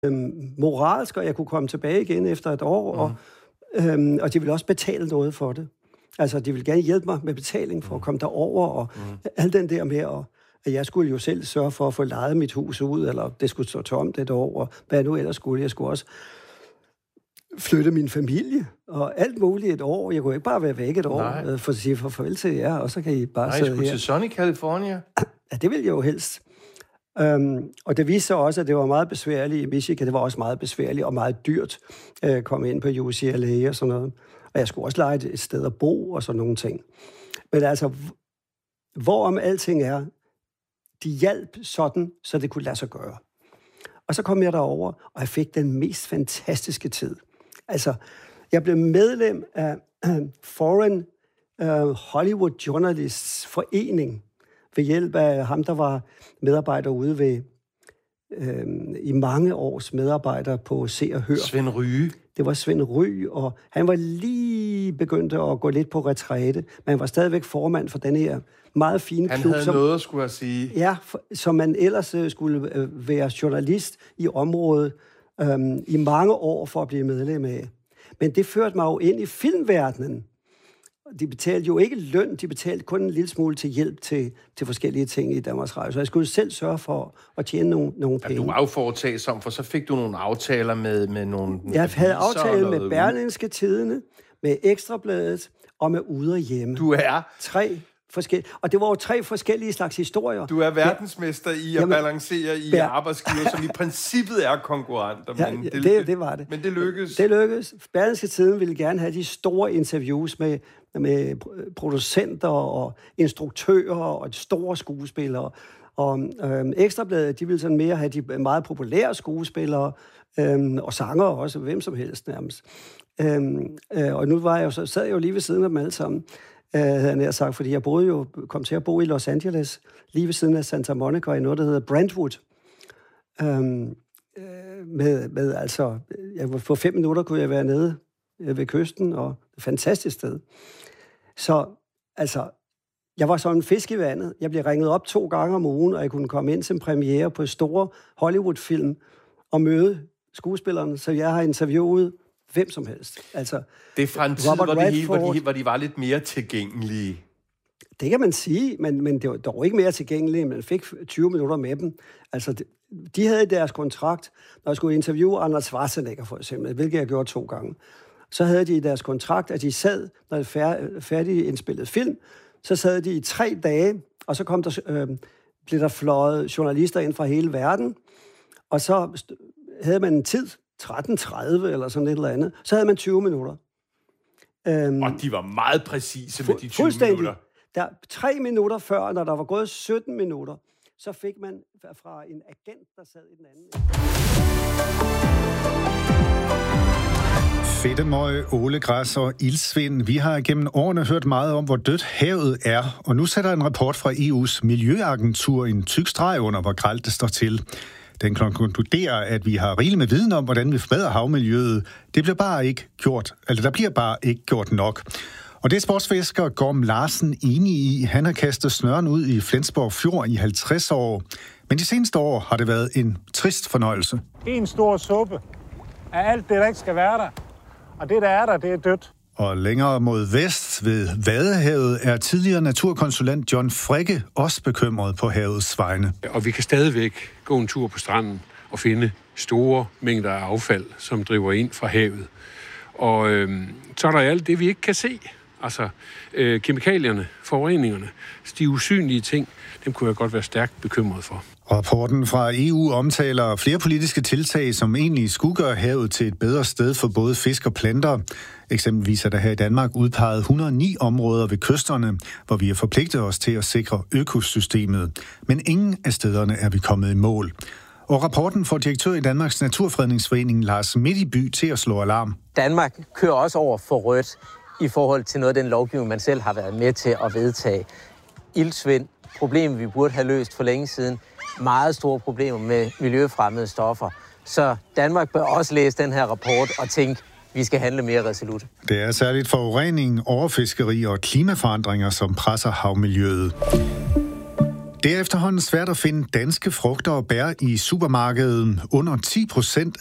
moralsk, og jeg kunne komme tilbage igen efter et år, og de ville også betale noget for det. Altså, de ville gerne hjælpe mig med betaling for at komme derover, og alt den der med, at jeg skulle jo selv sørge for at få lejet mit hus ud, eller det skulle stå tomt et år, og hvad jeg nu ellers skulle. Jeg skulle også flytte min familie, og alt muligt et år. Jeg kunne ikke bare være væk et år, for at sige farvel til jer, og så kan I bare sidde her. Nej, jeg skulle til sunny California. Ja, det ville jeg jo helst. Og det viste sig også, at det var meget besværligt i Michigan. Det var også meget besværligt og meget dyrt at komme ind på UCLA og sådan noget. Og jeg skulle også lege et sted at bo og sådan nogle ting. Men altså, hvorom alting er, de hjalp sådan, så det kunne lade sig gøre. Og så kom jeg derover, og jeg fik den mest fantastiske tid. Altså, jeg blev medlem af Foreign Hollywood Journalists Forening ved hjælp af ham, der var medarbejder ude ved i mange års medarbejder på Se og Hør. Svend Ryge. Det var Svend Ryge, og han var lige begyndt at gå lidt på retræte, men han var stadigvæk formand for den her meget fine klub. Han havde noget, skulle jeg sige. Ja, som man ellers skulle være journalist i området i mange år for at blive medlem af. Men det førte mig jo ind i filmverdenen. De betalte jo ikke løn, de betalte kun en lille smule til hjælp til forskellige ting i Danmarks Radio. Så jeg skulle selv sørge for at tjene nogle penge. Ja, du var jo foretagsom, for så fik du nogle aftaler med nogle... Jeg havde aftale med Berlingske Tidende, med Ekstrabladet og med Ude og Hjemme. Du er... 3 forskellige... Og det var jo 3 forskellige slags historier. Du er verdensmester i at balancere i arbejdsgiver, som i princippet er konkurrenter. Ja, men det var det. Men det lykkedes. Det lykkedes. Berlingske Tidende ville gerne have de store interviews med producenter og instruktører og store skuespillere. Og Ekstrabladet, de ville sådan mere have de meget populære skuespillere og sangere også, hvem som helst nærmest. Og nu var jeg jo, sad jeg jo lige ved siden af dem alle sammen, havde jeg nær sagt, fordi jeg kom til at bo i Los Angeles, lige ved siden af Santa Monica, i noget, der hedder Brentwood. Altså, for 5 minutter kunne jeg være nede ved kysten, og et fantastisk sted. Så, altså, jeg var som en fisk i vandet. Jeg blev ringet op 2 gange om ugen, og jeg kunne komme ind til en premiere på store Hollywood-film og møde skuespillerne, så jeg har interviewet hvem som helst. Altså, det er fra en tid, hvor de var lidt mere tilgængelige. Det kan man sige, men det var dog ikke mere tilgængelige, men man fik 20 minutter med dem. Altså, de havde deres kontrakt, når jeg skulle interviewe Arnold Schwarzenegger for eksempel, hvilket jeg gjorde 2 gange. Så havde de i deres kontrakt, at de sad, når det færdig indspillet film, så sad de i 3 dage, og så blev der fløjet journalister ind fra hele verden, og så havde man en tid, 13:30 eller sådan et eller andet, så havde man 20 minutter. Og de var meget præcise med de 20 minutter. Der 3 minutter før, når der var gået 17 minutter, så fik man fra en agent, der sad i den anden. Fedtemøg, ålegræs og ildsvind. Vi har gennem årene hørt meget om, hvor dødt havet er, og nu sætter en rapport fra EU's Miljøagentur en tyk streg under, hvor grelt det står til. Den konkluderer, at vi har rigeligt med viden om, hvordan vi forbedrer havmiljøet. Der bliver bare ikke gjort nok. Og det er sportsfisker Gorm Larsen enig i. Han har kastet snøren ud i Flensborg Fjord i 50 år. Men de seneste år har det været en trist fornøjelse. En stor suppe af alt det, der ikke skal være der. Og det, der er der, det er dødt. Og længere mod vest ved Vadehavet er tidligere naturkonsulent John Fricke også bekymret på havets vegne. Og vi kan stadigvæk gå en tur på stranden og finde store mængder af affald, som driver ind fra havet. Og så er der alt det, vi ikke kan se. Altså kemikalierne, forureningerne, de usynlige ting, dem kunne jeg godt være stærkt bekymret for. Rapporten fra EU omtaler flere politiske tiltag, som egentlig skulle gøre havet til et bedre sted for både fisk og planter. Eksempelvis er der her i Danmark udpeget 109 områder ved kysterne, hvor vi har forpligtet os til at sikre økosystemet. Men ingen af stederne er vi kommet i mål. Og rapporten får direktør i Danmarks Naturfredningsforening Lars Midtby til at slå alarm. Danmark kører også over for rødt i forhold til noget af den lovgivning, man selv har været med til at vedtage. Ildsvind, problem vi burde have løst for længe siden. Meget store problemer med miljøfremmede stoffer. Så Danmark bør også læse den her rapport og tænke, vi skal handle mere resolut. Det er særligt forurening, overfiskeri og klimaforandringer, som presser havmiljøet. Det er efterhånden svært at finde danske frugter og bær i supermarkedet. Under 10%